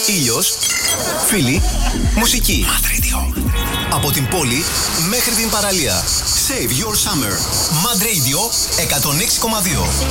Ήλιος, φίλοι, μουσική. Mad Radio. Από την πόλη μέχρι την παραλία. Save your summer. Mad Radio 106,2.